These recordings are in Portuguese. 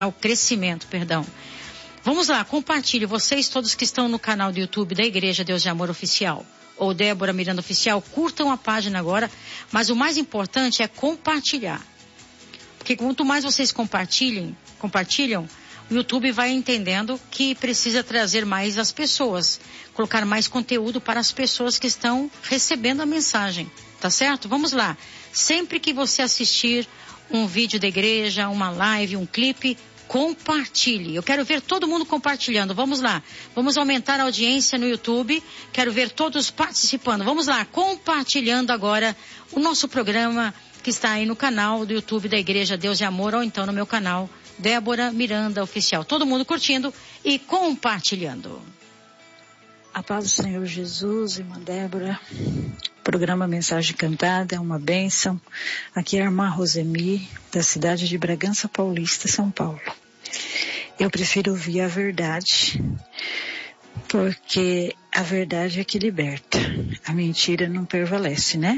ao crescimento, perdão. Vamos lá, compartilhe, vocês todos que estão no canal do YouTube da Igreja Deus de Amor Oficial, ou Débora Miranda Oficial, curtam a página agora, mas o mais importante é compartilhar. Porque quanto mais vocês compartilham, o YouTube vai entendendo que precisa trazer mais as pessoas, colocar mais conteúdo para as pessoas que estão recebendo a mensagem, tá certo? Vamos lá, sempre que você assistir um vídeo da igreja, uma live, um clipe, compartilhe. Eu quero ver todo mundo compartilhando. Vamos lá. Vamos aumentar a audiência no YouTube. Quero ver todos participando. Vamos lá, compartilhando agora o nosso programa que está aí no canal do YouTube da Igreja Deus de Amor, ou então no meu canal Débora Miranda Oficial. Todo mundo curtindo e compartilhando. A paz do Senhor Jesus, irmã Débora. Programa Mensagem Cantada é uma bênção. Aqui é a irmã Rosemi, da cidade de Bragança Paulista, São Paulo. Eu prefiro ouvir a verdade, porque a verdade é que liberta. A mentira não prevalece, né?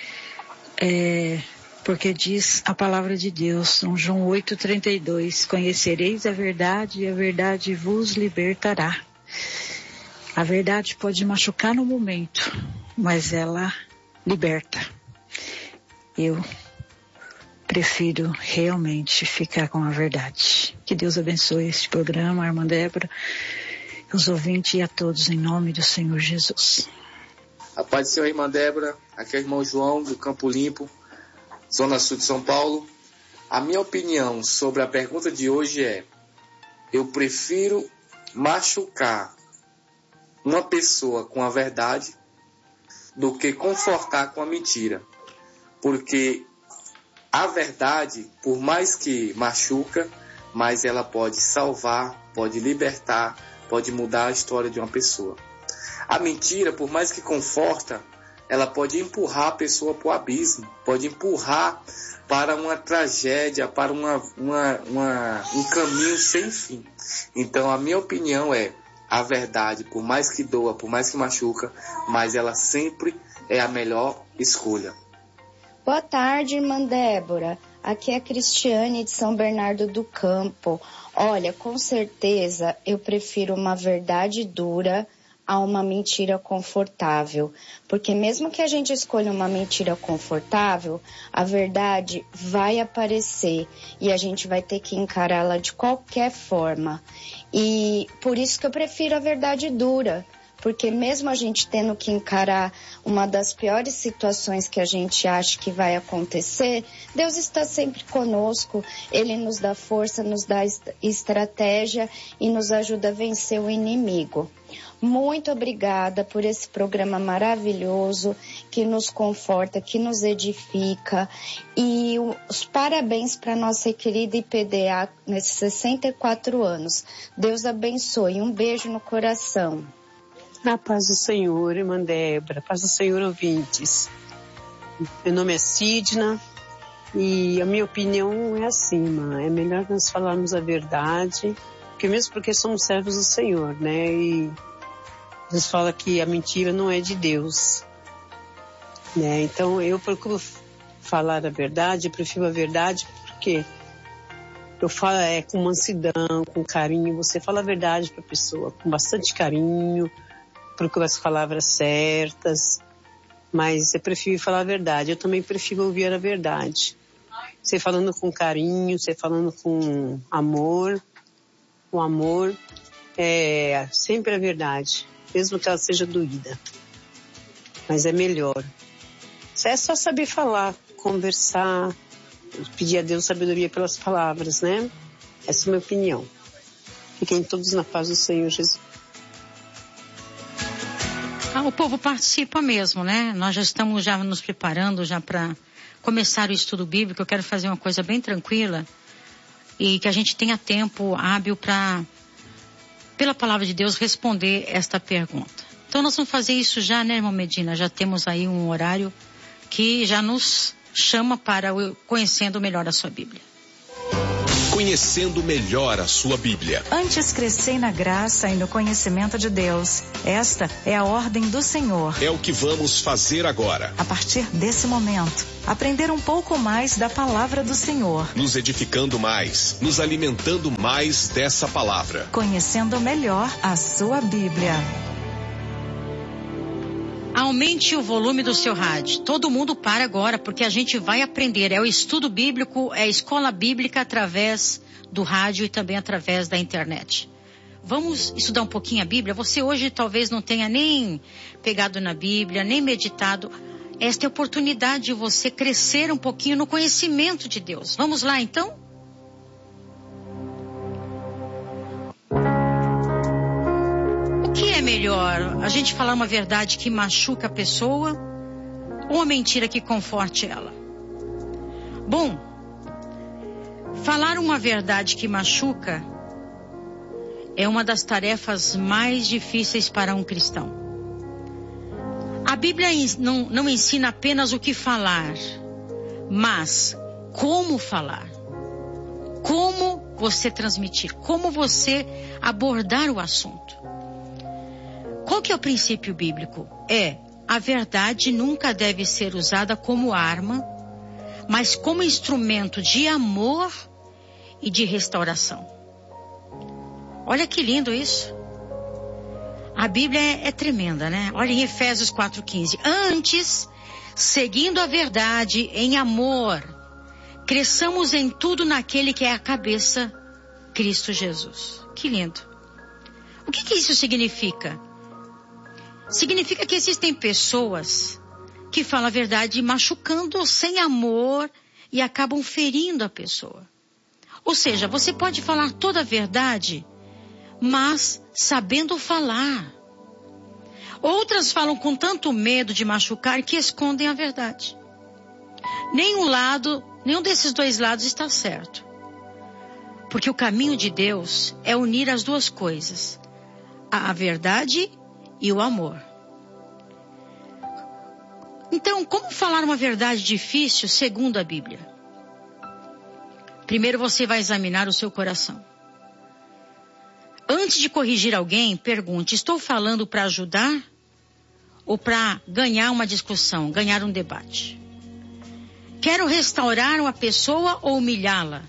Porque diz a palavra de Deus, em João 8,32, conhecereis a verdade e a verdade vos libertará. A verdade pode machucar no momento, mas ela liberta. Eu prefiro realmente ficar com a verdade. Que Deus abençoe este programa, a irmã Débora, os ouvintes e a todos, em nome do Senhor Jesus. A paz do Senhor, irmã Débora. Aqui é o irmão João, do Campo Limpo, Zona Sul de São Paulo. A minha opinião sobre a pergunta de hoje é: eu prefiro machucar uma pessoa com a verdade do que confortar com a mentira. Porque a verdade, por mais que machuca, mas ela pode salvar, pode libertar, pode mudar a história de uma pessoa. A mentira, por mais que conforta, ela pode empurrar a pessoa para o abismo, pode empurrar para uma tragédia, para um caminho sem fim. Então, a minha opinião é: a verdade, por mais que doa, por mais que machuca, mas ela sempre é a melhor escolha. Boa tarde, irmã Débora. Aqui é a Cristiane de São Bernardo do Campo. Olha, com certeza eu prefiro uma verdade dura a uma mentira confortável. Porque mesmo que a gente escolha uma mentira confortável, a verdade vai aparecer e a gente vai ter que encará-la de qualquer forma. E por isso que eu prefiro a verdade dura. Porque mesmo a gente tendo que encarar uma das piores situações que a gente acha que vai acontecer, Deus está sempre conosco. Ele nos dá força, nos dá estratégia e nos ajuda a vencer o inimigo. Muito obrigada por esse programa maravilhoso que nos conforta, que nos edifica. E os parabéns para nossa querida IPDA nesses 64 anos. Deus abençoe. Um beijo no coração. Na paz do Senhor, irmã Débora, paz do Senhor, ouvintes. Meu nome é Sidna e a minha opinião é assim, irmã, é melhor nós falarmos a verdade, porque somos servos do Senhor, né? E Deus fala que a mentira não é de Deus, né? Então eu procuro falar a verdade, eu prefiro a verdade porque eu falo com mansidão, com carinho, você fala a verdade para a pessoa, com bastante carinho, procura as palavras certas, mas eu prefiro falar a verdade. Eu também prefiro ouvir a verdade. Você falando com carinho, você falando com amor. O amor é sempre a verdade, mesmo que ela seja doída. Mas é melhor. É só saber falar, conversar, pedir a Deus sabedoria pelas palavras, né? Essa é a minha opinião. Fiquem todos na paz do Senhor Jesus. O povo participa mesmo, né? Nós já estamos nos preparando para começar o estudo bíblico. Eu quero fazer uma coisa bem tranquila e que a gente tenha tempo hábil para, pela palavra de Deus, responder esta pergunta. Então nós vamos fazer isso já, né, irmão Medina? Já temos aí um horário que já nos chama para conhecendo melhor a sua Bíblia. conhecendo melhor a sua Bíblia. Antes crescei na graça e no conhecimento de Deus. Esta é a ordem do Senhor. É o que vamos fazer agora. A partir desse momento, aprender um pouco mais da palavra do Senhor. Nos edificando mais, nos alimentando mais dessa palavra. Conhecendo melhor a sua Bíblia. Aumente o volume do seu rádio. Todo mundo para agora, porque a gente vai aprender. É o estudo bíblico, é a escola bíblica através do rádio e também através da internet. Vamos estudar um pouquinho a Bíblia? Você hoje talvez não tenha nem pegado na Bíblia, nem meditado. Esta é a oportunidade de você crescer um pouquinho no conhecimento de Deus. Vamos lá então? O que é melhor? A gente falar uma verdade que machuca a pessoa ou uma mentira que conforte ela? Bom, falar uma verdade que machuca é uma das tarefas mais difíceis para um cristão. A Bíblia não ensina apenas o que falar, mas como falar. Como você transmitir, como você abordar o assunto. Qual que é o princípio bíblico? A verdade nunca deve ser usada como arma, mas como instrumento de amor e de restauração. Olha que lindo isso. A Bíblia é tremenda, né? Olha em Efésios 4:15. Antes, seguindo a verdade em amor, cresçamos em tudo naquele que é a cabeça, Cristo Jesus. Que lindo. O que isso significa? Significa que existem pessoas que falam a verdade machucando sem amor e acabam ferindo a pessoa. Ou seja, você pode falar toda a verdade, mas sabendo falar. Outras falam com tanto medo de machucar que escondem a verdade. Nenhum desses dois lados está certo. Porque o caminho de Deus é unir as duas coisas, a verdade e o amor. Então, como falar uma verdade difícil segundo a Bíblia? Primeiro você vai examinar o seu coração. Antes de corrigir alguém, pergunte: estou falando para ajudar ou para ganhar uma discussão, ganhar um debate? Quero restaurar uma pessoa ou humilhá-la?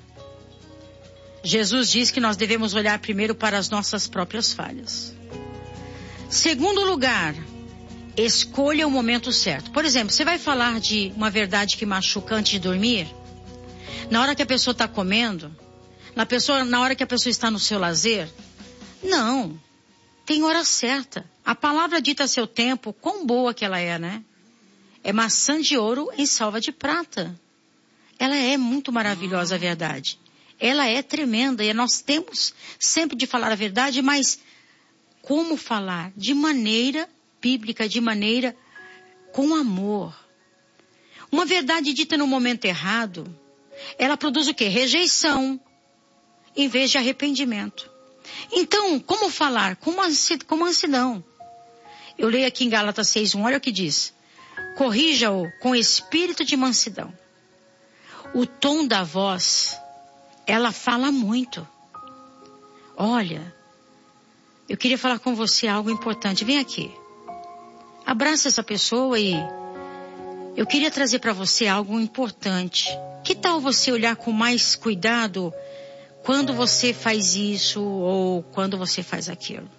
Jesus diz que nós devemos olhar primeiro para as nossas próprias falhas. Segundo lugar, escolha o momento certo. Por exemplo, você vai falar de uma verdade que machuca antes de dormir? Na hora que a pessoa está comendo? Na hora que a pessoa está no seu lazer? Não. Tem hora certa. A palavra dita a seu tempo, quão boa que ela é, né? É maçã de ouro em salva de prata. Ela é muito maravilhosa, a verdade. Ela é tremenda e nós temos sempre de falar a verdade, mas como falar? De maneira bíblica, de maneira com amor. Uma verdade dita no momento errado, ela produz o quê? Rejeição, em vez de arrependimento. Então, como falar? Com mansidão. Eu leio aqui em Gálatas 6:1, olha o que diz. Corrija-o com espírito de mansidão. O tom da voz, ela fala muito. Olha, eu queria falar com você algo importante. Vem aqui. Abraça essa pessoa e eu queria trazer para você algo importante. Que tal você olhar com mais cuidado quando você faz isso ou quando você faz aquilo?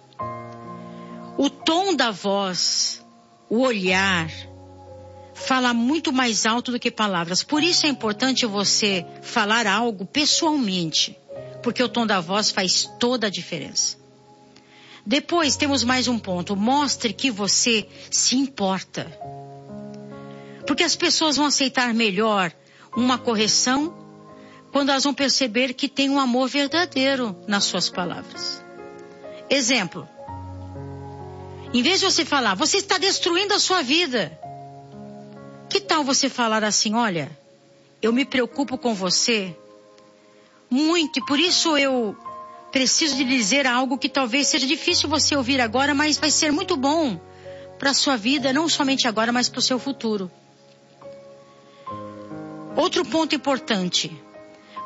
O tom da voz, o olhar, fala muito mais alto do que palavras. Por isso é importante você falar algo pessoalmente, porque o tom da voz faz toda a diferença. Depois temos mais um ponto. Mostre que você se importa. Porque as pessoas vão aceitar melhor uma correção quando elas vão perceber que tem um amor verdadeiro nas suas palavras. Exemplo. Em vez de você falar, você está destruindo a sua vida. Que tal você falar assim, olha, eu me preocupo com você muito e por isso eu preciso de lhe dizer algo que talvez seja difícil você ouvir agora, mas vai ser muito bom para a sua vida, não somente agora, mas para o seu futuro. Outro ponto importante.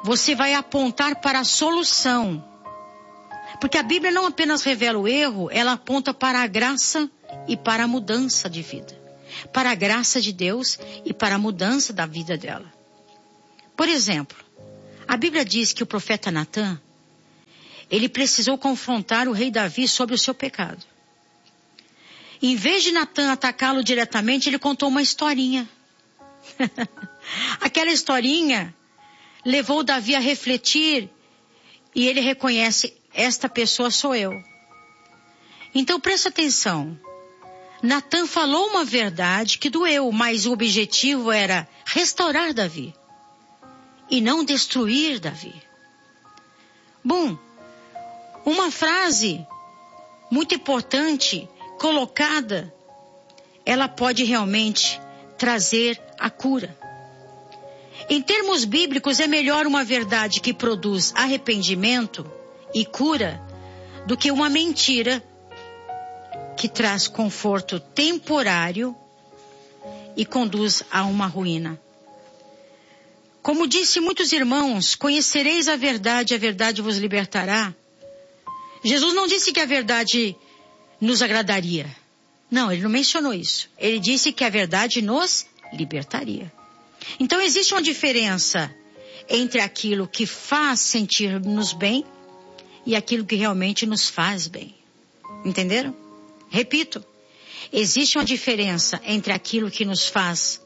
você vai apontar para a solução. Porque a Bíblia não apenas revela o erro, ela aponta para a graça e para a mudança de vida. Para a graça de Deus e para a mudança da vida dela. Por exemplo, a Bíblia diz que o profeta Natã, ele precisou confrontar o rei Davi sobre o seu pecado. Em vez de Natã atacá-lo diretamente, ele contou uma historinha. Aquela historinha levou Davi a refletir e ele reconhece, esta pessoa sou eu. Então presta atenção. Natã falou uma verdade que doeu, mas o objetivo era restaurar Davi e não destruir Davi. Bom, uma frase muito importante colocada, ela pode realmente trazer a cura. Em termos bíblicos, é melhor uma verdade que produz arrependimento e cura do que uma mentira que traz conforto temporário e conduz a uma ruína. Como disse muitos irmãos, conhecereis a verdade vos libertará. Jesus não disse que a verdade nos agradaria. Não, ele não mencionou isso. Ele disse que a verdade nos libertaria. Então existe uma diferença entre aquilo que faz sentir-nos bem e aquilo que realmente nos faz bem. Entenderam? Repito, existe uma diferença entre aquilo que nos faz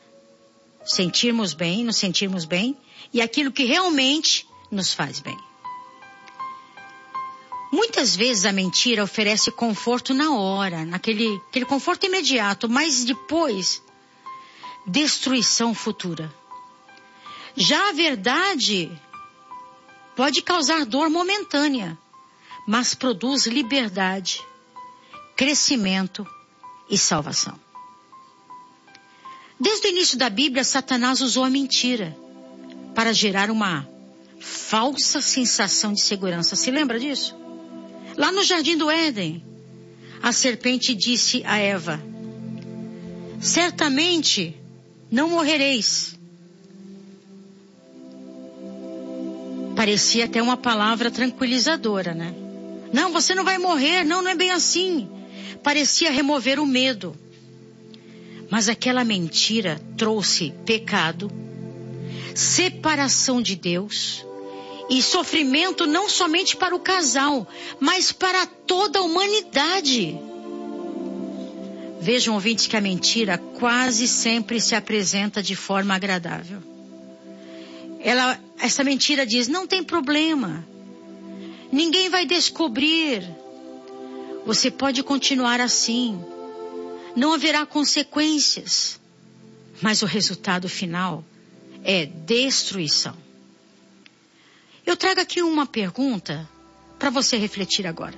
nos sentirmos bem, e aquilo que realmente nos faz bem. Muitas vezes a mentira oferece conforto na hora, aquele conforto imediato, mas depois, destruição futura. Já a verdade pode causar dor momentânea, mas produz liberdade, crescimento e salvação. Desde o início da Bíblia, Satanás usou a mentira para gerar uma falsa sensação de segurança. Se lembra disso? Lá no Jardim do Éden, a serpente disse a Eva: certamente não morrereis. Parecia até uma palavra tranquilizadora, né? Não, você não vai morrer, não é bem assim. Parecia remover o medo. Mas aquela mentira trouxe pecado, separação de Deus e sofrimento não somente para o casal, mas para toda a humanidade. Vejam, ouvintes, que a mentira quase sempre se apresenta de forma agradável. Essa mentira diz, não tem problema, ninguém vai descobrir, você pode continuar assim, não haverá consequências, mas o resultado final é destruição. Eu trago aqui uma pergunta para você refletir agora.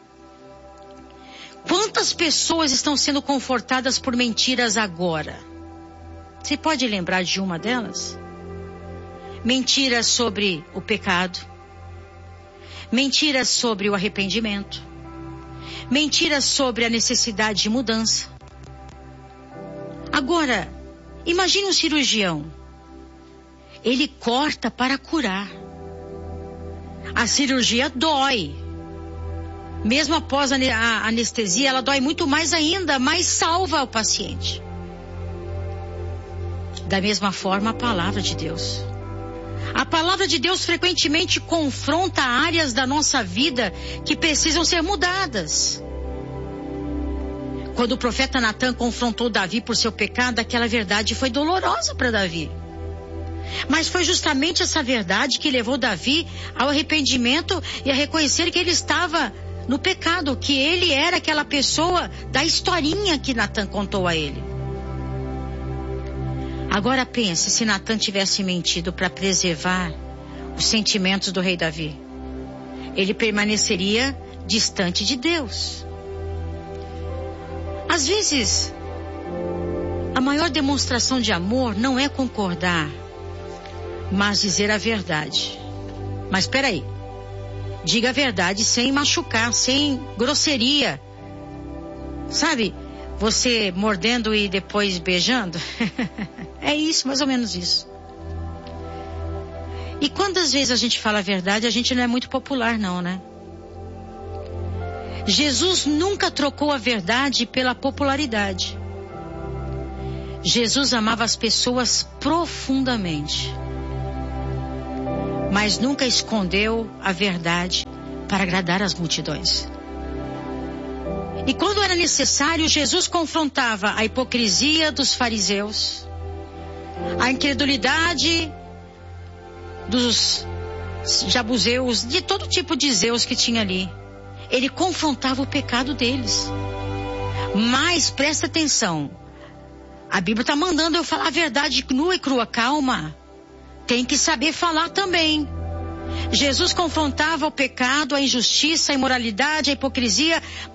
Quantas pessoas estão sendo confortadas por mentiras agora? Você pode lembrar de uma delas? Mentiras sobre o pecado, mentiras sobre o arrependimento, mentiras sobre a necessidade de mudança. Agora, imagine um cirurgião. Ele corta para curar. A cirurgia dói. Mesmo após a anestesia, ela dói muito mais ainda, mas salva o paciente. Da mesma forma, a palavra de Deus. A palavra de Deus frequentemente confronta áreas da nossa vida que precisam ser mudadas. Quando o profeta Natã confrontou Davi por seu pecado, aquela verdade foi dolorosa para Davi. Mas foi justamente essa verdade que levou Davi ao arrependimento e a reconhecer que ele estava no pecado, que ele era aquela pessoa da historinha que Natã contou a ele. Agora pense, se Natã tivesse mentido para preservar os sentimentos do rei Davi, ele permaneceria distante de Deus. Às vezes, a maior demonstração de amor não é concordar, mas dizer a verdade. Mas espera aí, diga a verdade sem machucar, sem grosseria. Sabe, você mordendo e depois beijando? É isso, mais ou menos isso. E quantas vezes a gente fala a verdade, a gente não é muito popular não, né? Jesus nunca trocou a verdade pela popularidade. Jesus amava as pessoas profundamente, mas nunca escondeu a verdade para agradar as multidões. E quando era necessário, Jesus confrontava a hipocrisia dos fariseus, a incredulidade dos jabuseus, de todo tipo de zeus que tinha ali. Ele confrontava o pecado deles. Mas presta atenção, a Bíblia está mandando eu falar a verdade nua e crua. Calma, tem que saber falar também. Jesus confrontava o pecado, a injustiça, a imoralidade, a hipocrisia,